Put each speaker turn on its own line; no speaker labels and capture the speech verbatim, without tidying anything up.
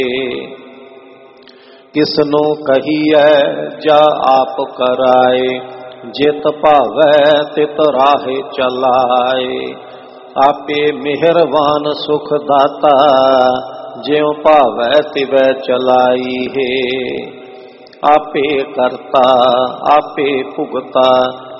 किसनु कहिए जा आप कराए, जित भावै तित राहे चलाए। आपे मेहरबान सुख दाता, ज्यों भावै तिवै चलाई है। आपे करता आपे भुगता,